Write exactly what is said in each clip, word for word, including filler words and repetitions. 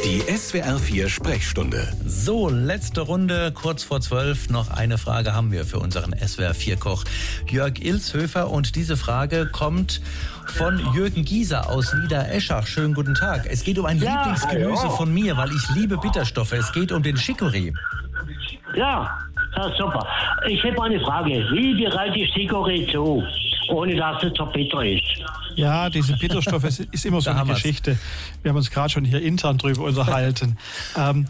Die S W R vier Sprechstunde. So, letzte Runde, kurz vor zwölf. Noch eine Frage haben wir für unseren S W R vier Koch Jörg Ilshöfer. Und diese Frage kommt von Jürgen Gieser aus Niedereschach. Schönen guten Tag. Es geht um ein Ja, Lieblingsgemüse hallo. von mir, weil ich liebe Bitterstoffe. Es geht um den Chicorée. Ja, das ist super. Ich hätte mal eine Frage. Wie bereite ich Chicorée zu, ohne dass es so bitter ist? Ja, diese Bitterstoffe ist, ist immer so Da eine haben wir's. Geschichte. Wir haben uns gerade schon hier intern drüber unterhalten. ähm,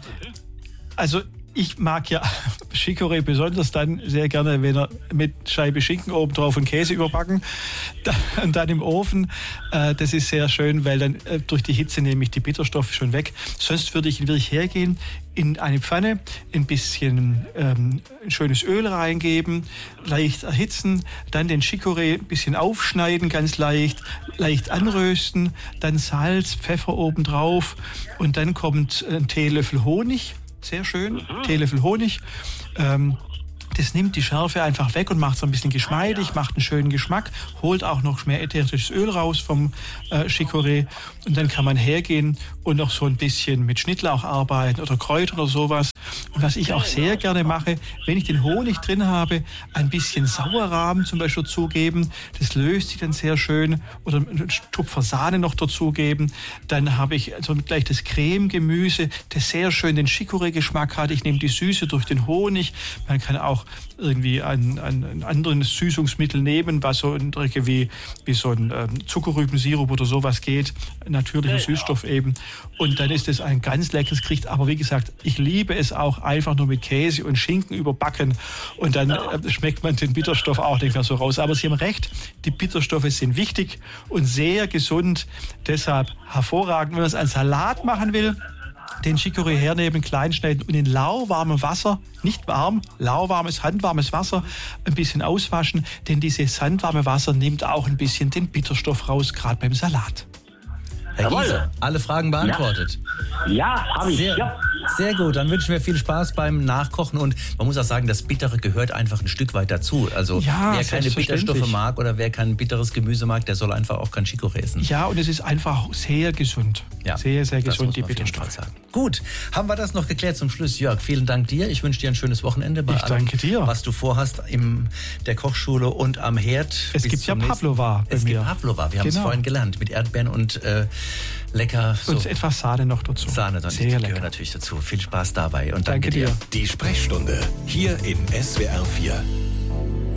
also ich mag ja Chicorée besonders dann sehr gerne, wenn er mit Scheibe Schinken oben drauf und Käse überbacken da, und dann im Ofen. Äh, das ist sehr schön, weil dann äh, durch die Hitze nehme ich die Bitterstoffe schon weg. Sonst würde ich wirklich hergehen, in eine Pfanne ein bisschen ähm, ein schönes Öl reingeben, leicht erhitzen, dann den Chicorée ein bisschen aufschneiden, ganz leicht, leicht anrösten, dann Salz, Pfeffer oben drauf und dann kommt ein Teelöffel Honig. Sehr schön, mhm. Teelöffel Honig. Ähm, das nimmt die Schärfe einfach weg und macht es ein bisschen geschmeidig, macht einen schönen Geschmack, holt auch noch mehr ätherisches Öl raus vom äh, Chicorée. Und dann kann man hergehen und noch so ein bisschen mit Schnittlauch arbeiten oder Kräuter oder sowas. Und was ich auch sehr gerne mache, wenn ich den Honig drin habe, ein bisschen Sauerrahm zum Beispiel zugeben. Das löst sich dann sehr schön. Oder ein Tupfer Sahne noch dazugeben. Dann habe ich so gleich das Creme-Gemüse, das sehr schön den Chicorée-Geschmack hat. Ich nehme die Süße durch den Honig. Man kann auch irgendwie ein, ein, ein anderes Süßungsmittel nehmen, was so in wie, wie so ein ähm, Zuckerrübensirup oder sowas geht. Natürlicher Süßstoff eben. Und dann ist es ein ganz leckeres Gericht. Aber wie gesagt, ich liebe es auch einfach nur mit Käse und Schinken überbacken. Und dann äh, schmeckt man den Bitterstoff auch nicht mehr so raus. Aber Sie haben recht, die Bitterstoffe sind wichtig und sehr gesund. Deshalb hervorragend, wenn man es als Salat machen will. Den Chicorée hernehmen, klein schneiden und in lauwarmem Wasser, nicht warm, lauwarmes, handwarmes Wasser, ein bisschen auswaschen, denn dieses handwarme Wasser nimmt auch ein bisschen den Bitterstoff raus, gerade beim Salat. Herr Jawohl. Gieser, alle Fragen beantwortet. Ja, habe ich. Sehr, Ja. sehr gut, dann wünschen wir viel Spaß beim Nachkochen und man muss auch sagen, das Bittere gehört einfach ein Stück weit dazu. Also Ja, wer keine selbstverständlich. Bitterstoffe mag oder wer kein bitteres Gemüse mag, der soll einfach auch kein Chicorée essen. Ja, und es ist einfach sehr gesund. Ja, sehr, sehr das gesund, muss die man auf jeden Bitterstoffe. Fall sagen. Gut, haben wir das noch geklärt zum Schluss. Jörg, vielen Dank dir. Ich wünsche dir ein schönes Wochenende bei Ich allem, danke dir. was du vorhast in der Kochschule und am Herd. Es Bis gibt ja zum nächsten- Pavlova bei Es mir. gibt Pavlova, wir haben es Genau. vorhin gelernt, mit Erdbeeren und äh, lecker so Und etwas Sahne noch dazu. Sahne. Dann Sehr die lecker. gehören natürlich dazu. Viel Spaß dabei und Danke danke dir. dir. Die Sprechstunde hier in S W R vier.